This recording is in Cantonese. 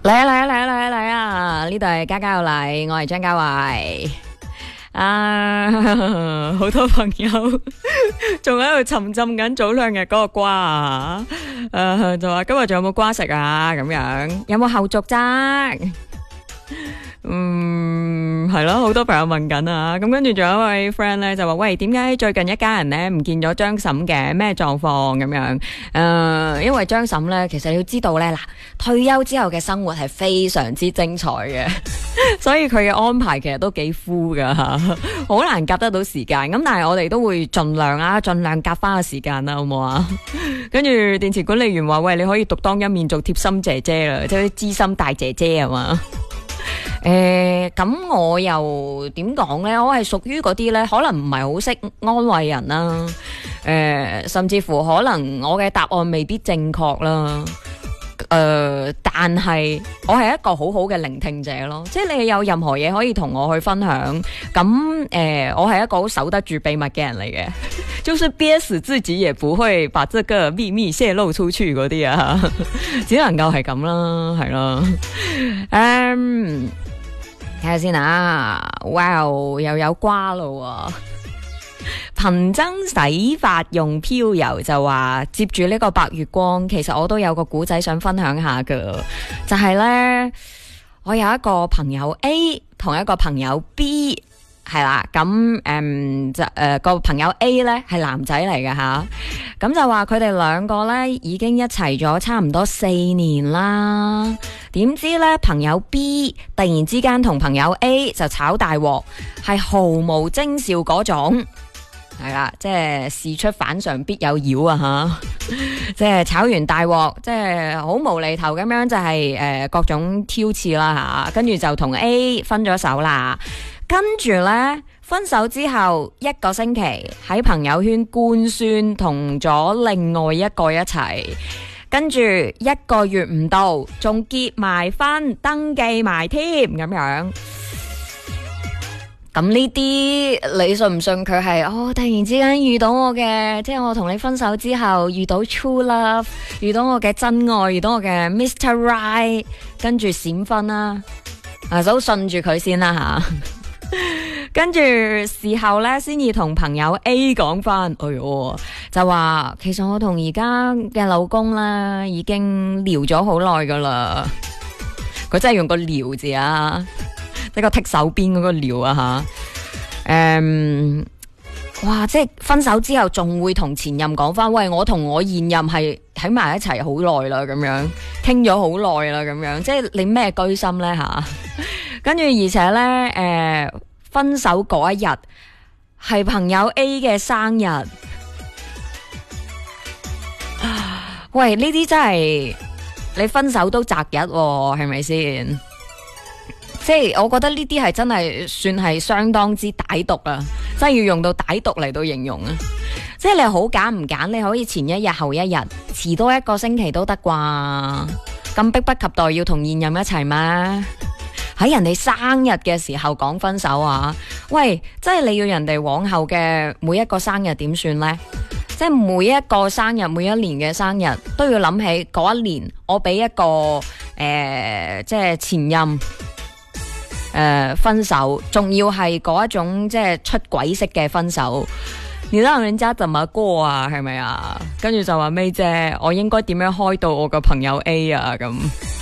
嚟啊嚟啊嚟啊嚟啊嚟啊！呢度係家家有禮，我係張家慧。好多朋友仲喺度沉浸緊早兩日嗰個瓜啊！就話今日仲有冇瓜食啊？咁樣有冇後續啫？係咯，好多朋友問緊啊，咁跟住仲有一位 friend 咧就話喂，點解最近一家人咧唔見咗張嬸嘅咩狀況咁樣？因為張嬸咧，其實你要知道咧，嗱，退休之後嘅生活係非常之精彩嘅，所以佢嘅安排其實都幾 full 噶吓，好難夾得到時間。咁但係我哋都會盡量夾翻個時間啦，好唔好啊？跟住電池管理員話喂，你可以獨當一面做貼心姐姐啦，即係啲知心大姐姐係嘛？咁我又點講呢？我係屬於嗰啲呢，可能唔係好識安慰人啦。甚至乎可能我嘅答案未必正確啦。但係我係一個好好嘅聆聽者咯，即係你有任何嘢可以同我去分享，咁我係一個好守得住秘密嘅人嚟嘅，就是憋死自己也不會把這個秘密泄露出去嗰啲啊，只能夠係咁啦，係咯，睇下先啊，哇，又有瓜咯。貧僧洗髮用飄柔就話接住呢個白月光，其實我都有個古仔想分享下噶，就係呢，我有一個朋友 A 同一個朋友 B 係啦，咁個朋友 A 呢係男仔嚟嘅吓，咁就話佢哋兩個呢已經一齊咗差唔多4年啦，點知呢朋友 B 突然之間同朋友 A 就炒大鑊，係毫無徵兆嗰種。係啦，即係事出反常必有妖啊吓！即係炒完大鑊，即係好無厘頭咁樣，就係各種挑刺啦吓，跟住就同 A 分咗手啦。跟住呢，分手之後1個星期喺朋友圈官宣同咗另外一個一齊，跟住1個月唔到，仲結埋婚，登記埋添咁樣。咁呢啲你信唔信佢係突然之間遇到我嘅，即係我同你分手之後遇到 true love， 遇到我嘅真愛，遇到我嘅 Mr. Right， 跟住閃婚啦，就信住佢先啦吓。跟住事後呢，先至同朋友 A 講翻，就話其實我同而家嘅老公呢已經聊咗好耐噶啦，佢真係用個聊字啊。呢個剔手邊嗰個聊啊吓，哇！即係分手之後仲會同前任講翻，喂，我同我現任係喺埋一齊好耐啦，咁樣傾咗好耐啦，咁樣即係你咩居心呢吓？跟住而且呢，分手嗰一日係朋友 A 嘅生日，喂，呢啲真係你分手都擇日喎，係咪先？即係我覺得呢啲係真係算係相當之歹毒啊！真係要用到歹毒嚟到形容啊！即係你好揀唔揀，你可以前一日後一日，遲多1個星期都得啩？咁迫不及待要同現任一齊咩？喺人哋生日嘅時候講分手啊？喂，即係你要人哋往後嘅每一個生日點算呢？即係每一個生日，每一年嘅生日都要諗起嗰一年，我俾一個即係前任。分手，仲要係嗰一種即係出軌式嘅分手，你讓人家怎麼過啊？係咪啊？跟住就話咩啫？我應該點樣開導我個朋友 A 啊？咁。